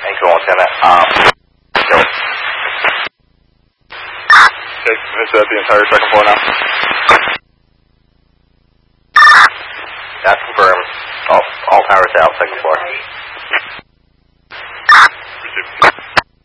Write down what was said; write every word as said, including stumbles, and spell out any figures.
Anchor one, Lieutenant. Um, go. Okay, finish that the entire second floor now. That's confirmed. All, all towers out, second floor.